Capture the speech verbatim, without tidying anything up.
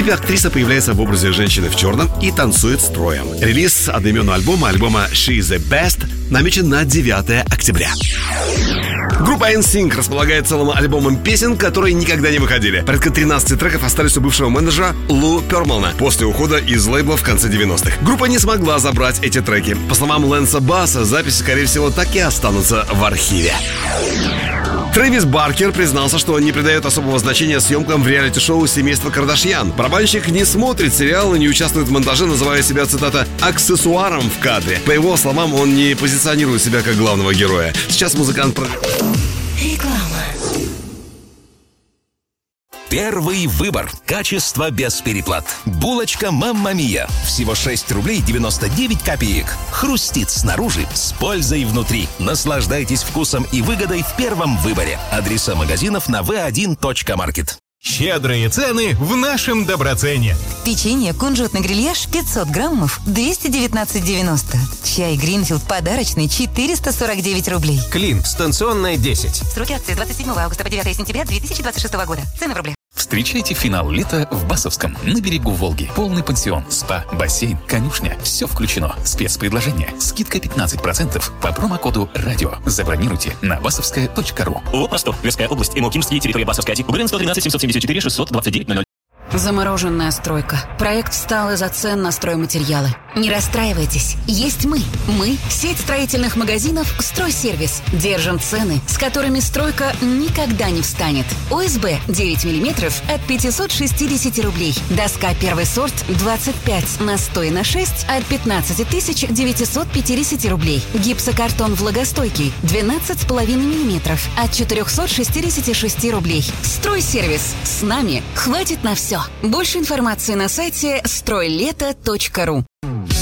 клипе актриса появляется в образе женщины в черном и танцует с троем. Релиз одноименного альбома, альбома She is the Best, намечен на девятое октября. Группа эн синк располагает целым альбомом песен, которые никогда не выходили. Порядка тринадцать треков остались у бывшего менеджера Лу Перлмана после ухода из лейбла в конце девяностых. Группа не смогла забрать эти треки. По словам Лэнса Басса, записи, скорее всего, так и останутся в архиве. Трэвис Баркер признался, что не придает особого значения съемкам в реалити-шоу «Семейство Кардашьян». Барабанщик не смотрит сериал и не участвует в монтаже, называя себя, цитата, «аксессуаром в кадре». По его словам, он не позиционирует себя как главного героя. Сейчас музыкант... Реклама. Первый выбор. Качество без переплат. Булочка «Мамма Мия». Всего шесть рублей девяносто девять копеек. Хрустит снаружи, с пользой внутри. Наслаждайтесь вкусом и выгодой в первом выборе. Адреса магазинов на ви один точка маркет. Щедрые цены в нашем Доброцене. Печенье кунжутный грильяж пятьсот граммов двести девятнадцать девяносто. Чай Гринфилд подарочный четыреста сорок девять рублей. Клин станционная десять. Сроки акции с двадцать седьмого августа по девятое сентября две тысячи двадцать шестого года. Цены в рублях. Встречайте финал лета в Басовском, на берегу Волги. Полный пансион, спа, бассейн, конюшня. Все включено. Спецпредложение. Скидка пятнадцать процентов по промокоду «Радио». Забронируйте на басовская точка ру. ООО «Ростов», Тверская область, Имокимский, территория Басовская, УГРН сто тринадцать семьсот семьдесят четыре шестьсот двадцать девять ноль ноль. Замороженная стройка. Проект встал из-за цен на стройматериалы. Не расстраивайтесь. Есть мы. Мы – сеть строительных магазинов «Стройсервис». Держим цены, с которыми стройка никогда не встанет. ОСБ девять миллиметров от пятьсот шестьдесят рублей. Доска первый сорт двадцать пять на сто на шесть от пятнадцать тысяч девятьсот пятьдесят рублей. Гипсокартон влагостойкий двенадцать с половиной миллиметров от четыреста шестьдесят шесть рублей. «Стройсервис». С нами хватит на все. Больше информации на сайте стройлето точка ру.